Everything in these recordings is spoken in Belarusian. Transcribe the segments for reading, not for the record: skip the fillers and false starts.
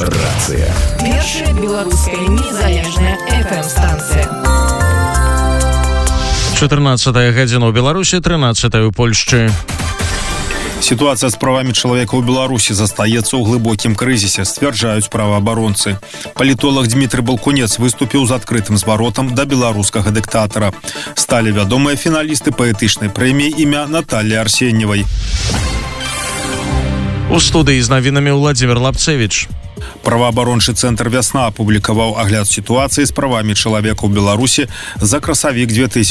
Рацыя. Першая беларуская незалежная FM-станцыя. 14-я гадзіна ў Беларусі, 13-я ў Польшчы. Ситуация с правами человека в Беларуси застаецца ў глыбокім крызісе, сцвярджаюць праваабаронцы. Палітолог Дмітрый Балкунец выступіў з адкрытым зваротам да беларускага дыктатара. Сталі вядомыя фіналісты паэтычнай прэміі імя Натальи Арсеньевай. У студыі з навінамі Владзімир Лапцевіч. Праваабарончы цэнтр «Вясна» апублікаваў агляд сітуацыі з правамі чалавека ў Беларусі за красавік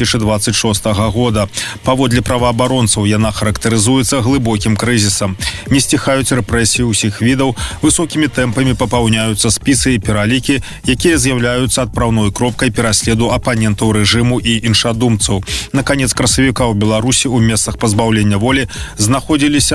2026 года. Паводле праваабаронцаў яна характарызуецца глыбокім крызісам. Не сціхаюць рэпрэсіі ўсіх відаў, высокімі тэмпамі папаўняюцца спісы і пералікі, якія з'яўляюцца адпраўной кропкай пераследу апанентаў рэжыму і іншадумцаў. На канец красавіка ў Беларусі ў месцах пазбаўлення волі знаходзіліся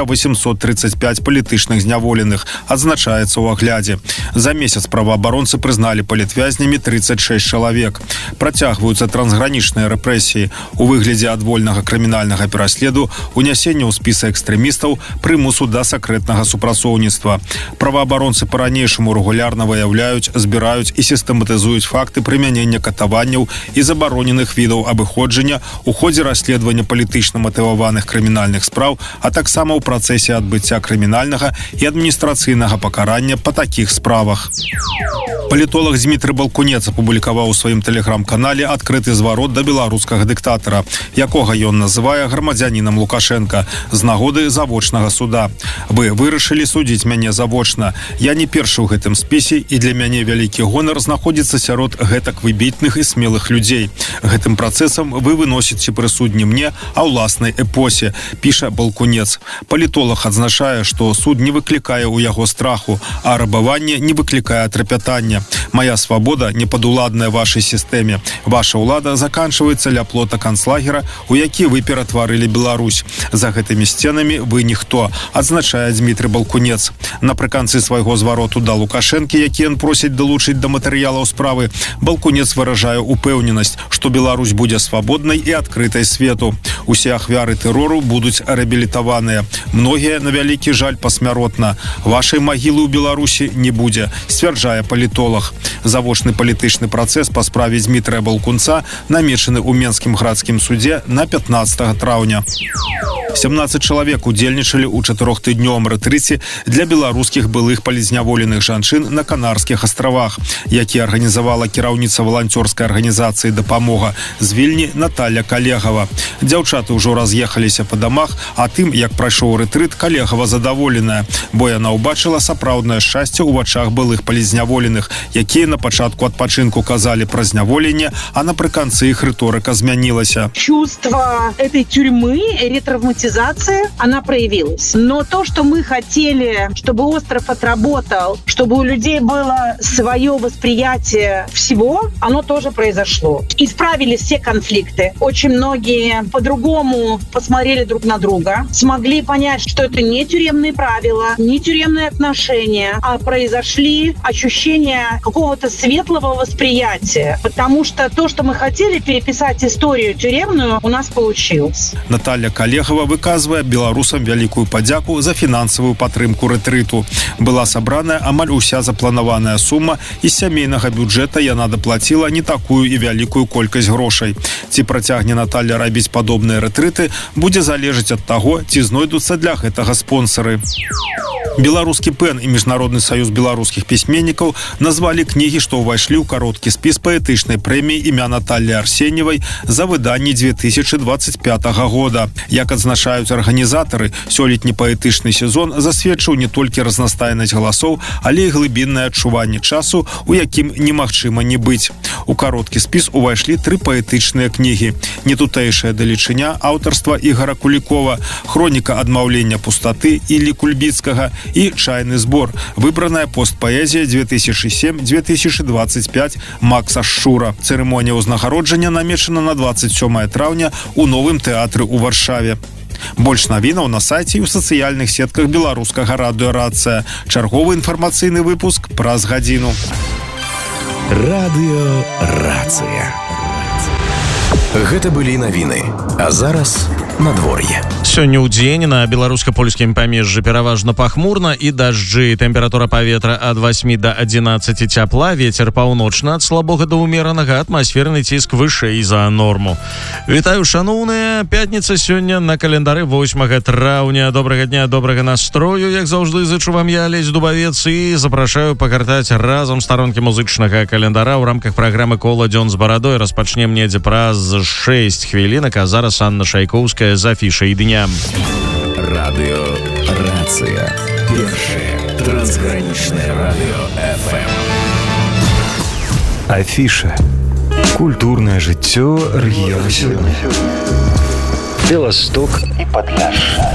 835 палітычных зняволеных, адзначаецца ў аглядзе. За месяц праваабаронцы прызналі палітвязнямі 36 чалавек. Працягваюцца трансгранічныя рэпрэсіі у выглядзе адвольнага крымінальнага пераследу, унясення ў спісы экстрэмістаў, прымусу да сакрэтнага супрацоўніцтва. Праваабаронцы па-ранейшаму рэгулярна выяўляюць, збіраюць і сістэматызуюць факты прымянення катаванняў і забароненых відаў абыходжання у ходзе расследавання палітычна матываваных крымінальных спраў, а таксама ў працэсе адбыцця крымінальнага і адміністрацыйнага пакарання па такіх справах. Палітолог Дмітрый Балкунец апублікаваў у сваім тэлеграм-канале адкрыты зварот да беларускага дыктатара, якога ён называе грамадзянінам Лукашенка з нагоды завочнага суда. Вы вырашылі судзіць мяне завочна. Я не першы ў гэтым спісе, і для мяне вялікі гонар знаходзіцца сярод гэтак выбітных і смелых людзей. Гэтым працэсам вы выносіце прысуд не мне, а ўласнай эпосе, піша Балкунец. Палітолог адзначае, што суд не выклікае ў яго страху, а рабаванне не выклікае трапятання. Моя свабода не падуладная вашай сістэме. Ваша ўлада заканчваецца ля плота канцлагера, у які вы ператварылі Беларусь. За гэтымі сценамі вы ніхто, адзначае Дмітрый Балкунец. Напрыканцы свайго звароту да Лукашэнкі, які ён просіць далучыць да матэрыялаў справы, Балкунец выражае упэўненасць, што Беларусь будзе свабоднай і адкрытай свету. Усе ахвяры тэрору будуць рэабілітаваныя. Многія, на вялікі жаль, пасмяротна. Вашай магілы ў Беларусі не будзе, сцвярджае палітолог. Завочны палітычны працэс па справе Дмітрыя Балкунца намечаны ў Менскім градскім судзе на 15 траўня. 17 чалавек удзельнічалі ў 4-тыднёвым рэтрыце для беларускіх былых палізняволеных жанчын на Канарскіх астравах, які арганізавала кіраўніца валанцёрскай арганізацыі «Дапамога» з Вільні Наталья Калегава. Дзяўчаты ўжо раз'ехаліся па дамах, а тым, як прайшоў рэтрыт, Калегава задаволеная, бо яна ўбачыла сапраўднае шчасце ў вачах былых палізняволеных, якія на пачатку адпачынку казалі пра зняволенне, а напрыканцы іх рыторыка змянілася. Чувство этой тюрьмы, ретравматизации, она проявилась. Но то, что мы хотели, чтобы остров отработал, чтобы у людей было свое восприятие всего, оно тоже произошло. Исправились все конфликты. Очень многие по-другому посмотрели друг на друга, смогли понять, что это не тюремные правила, не тюремные отношения, а произошли ощущения какого-то светлого восприятия. Потому что то, что мы хотели переписать историю тюремную, у нас получилось. Наталья Калегава выказвае беларусам вялікую падзяку за фінансавую падтрымку рэтрыту. Была сабраная амаль уся запланаваная сума, і з сямейнага бюджэта яна даплаціла не такую і вялікую колькасць грошай. Ці працягне Наталья рабіць падобныя рэтрыты, будзе залежаць ад таго, ці знойдуцца для гэтага спонсары. Беларускі ПЭН і Міжнародны саюз беларускіх пісьменнікаў назвалі кнігі, што ўвайшлі ў кароткі спіс паэтычнай прэміі імя Натальи Арсеньевай за выданне 2025 года. Як адзначаюць арганізатары, сёлетні паэтычны сезон засведчыў не толькі разнастайнасць галасоў, але і глыбіннае адчуванне часу, у якім немагчыма не быць. У кароткі спіс увайшлі 3 паэтычныя кнігі: «Нетутэйшая далечыня» аўтарства Ігора Кулікова, «Хроніка адмаўлення пустаты» Іллі Кульбіцкага і «Чайны збор», выбраная постпаэзія 2007-2025 Макса Шура. Цырымонія ўзнагароджання намечана на 27 траўня у Новым тэатры ў Варшаве. Больш навінаў на сайце і ў сацыяльных сетках беларускага радыё «Рацыя». Чарговы інфармацыйны выпуск праз гадзіну. Радыё «Рацыя». Гэта былі навіны. А зараз надвор'е. Сёння ў дзень на беларуска-польскім памежжы пераважна пахмурна і дажджы. Тэмпература паветра ад 8 до 11 цяпла, вецер паўночны ад слабога да ўмеранага, атмасферны ціск вышэй за норму. Вітаю, шаноўныя, пятніца сёння на календары 8 траўня. Добрага дня, добрага настрою, як заўжды зычу вам я, Алесь Дубавец, і запрашаю пагартаць разам старонкі музычнага календара ў рамках праграмы «Кола дзён з барадой». Распачнем недзе праз 6 хвілінак, а зараз Анна Шайкоўская з афішай дня. Радыё «Рацыя». Першае трансгранічнае радыё FM. Афіша. Культурнае жыццё рэгіёну сёння. Беласток і Падляшша.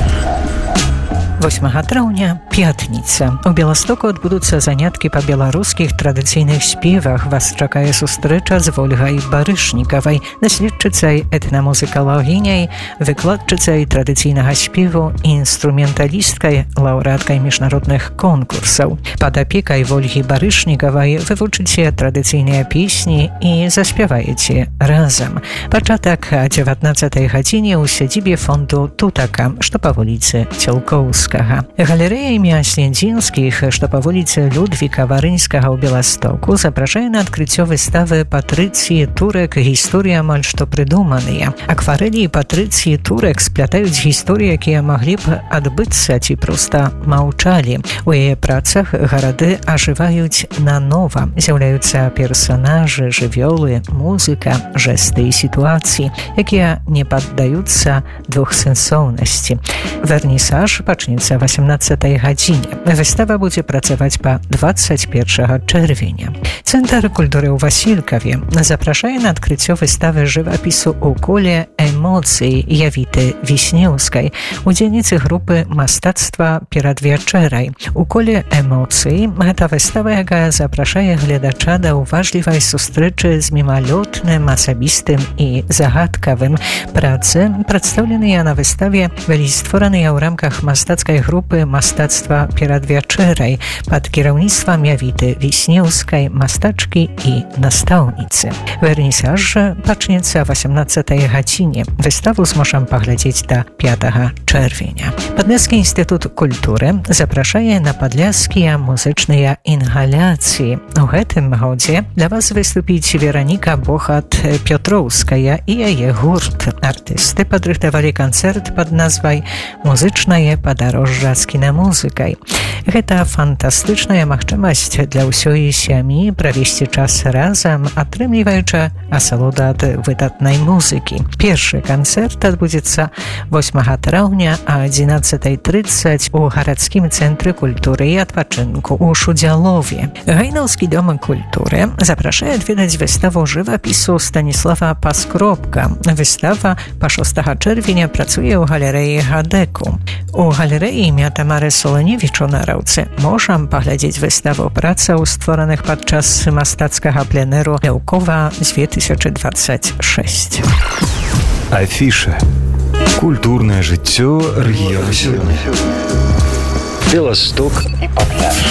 8 траўня, пятніца. У Беластоку адбудуцца заняткі па беларускіх традыцыйных спевах. Вас чакае сустрэча з Вольгай Барышнікавай, даследчыцай этнамузыкалагіняй, выкладчыцай традыцыйнага спеву і інструменталісткай, лаўрэаткай міжнародных конкурсаў. Пад апекай Вольгі Барышнікавай вывучыце традыцыйныя песні і заспяваеце разам. Пачатак о 19 гадзіне ў сядзібе фонду «Тутака», што па вуліцы Цялкоўскага. Галерэя імя Слендзінскіх, што па вуліцы Людвіка Варынскага ў Беластоку, запрашае на адкрыццё выставы Патрыцыі Турек «Гісторыі амаль што прыдуманыя». Акварэлі Патрыцыі Турек сплятаюць гісторыі, якія маглі б адбыцца ці проста маўчалі. У яе працах гарады ажываюць нанова. З'яўляюцца персанажы, жывёлы, музыка, жэсты і сітуацыі, якія не паддаюцца двухсэнсоўнасці. Вернісаж пачнецца 18 гадзіне. Выстава будзе працаваць па 21 чэрвеня. Цэнтр культуры ў Васількаве запрашае на адкрыццё выставы жывапісу ў коле эмоцыі Явіты Віснеўскай, удзельніцы групы мастацтва перад вячэрай. У коле эмоцыі гэта выстава, якая запрашае гледача да ўважлівай сустрэчы з мімалётным, асабістым і загадкавым. Працы, прадстаўленыя на выставе, былі створаныя ў рамках мастацкай групы мастацтва перад вячэрай пад кіраўніцтвам Явіты Віснеўскай, мастачкі і настаўніцы. Вернісаж пачнецца 18 гадзіне. Выставу зможам паглядзець да 5 чэрвеня. Падляшскі інстытут культуры запрашае на падляшскія музычныя інгаляцыі. У гэтым годзе для вас выступіць Вераніка Бохат-Пётроўская і яе гурт. Артысты падрыхтавалі канцэрт пад назвай «Музычнае падарожжа з кінамузыкай». Гэта фантастычная магчымасць для ўсёй сям'і правесці час разам, атрымліваючы асалоду ад выдатнай музыкі. Першы канцэрт адбудзецца 8 траўня а 11:30 у гарадскім цэнтры культуры і адпачынку ў Шудзялове. Гайнаўскі дом культуры запрашае адведаць выставу жывапісу Станіслава Паскропка. Выстава па 6 чэрвеня працуе ў галерэі Гадэку. У галерэі імя Тамары Соланевіч у Нараўцы можам паглядзець выставу працаў, створаных падчас мастацкага пленэру Ляўкова 2026. Афіша. Культурнае жыццё рэгіёну сёння. Беласток і Падляшша.